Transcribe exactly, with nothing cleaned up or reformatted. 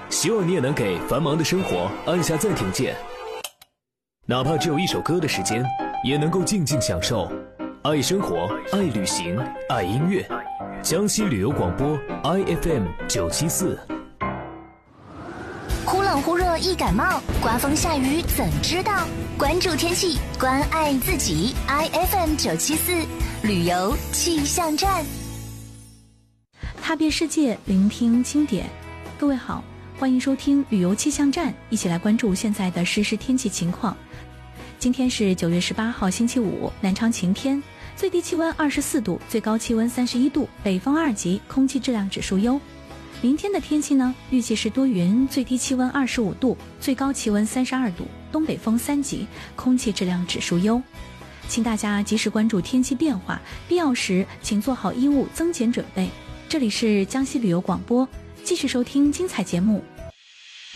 希望你也能给繁忙的生活按下暂停键，哪怕只有一首歌的时间，也能够静静享受。爱生活，爱旅行，爱音乐。江西旅游广播 I F M 九七四。 忽冷忽热易感冒，刮风下雨怎知道？关注天气，关爱自己。I F M 九七四旅游气象站， 踏遍世界，聆听经典。各位好，欢迎收听旅游气象站，一起来关注现在的实时天气情况。今天是九月十八号星期五，南昌晴天，最低气温二十四度，最高气温三十一度，北风二级，空气质量指数优。明天的天气呢，预计是多云，最低气温二十五度，最高气温三十二度，东北风三级，空气质量指数优。请大家及时关注天气变化，必要时请做好衣物增减准备。这里是江西旅游广播，继续收听精彩节目，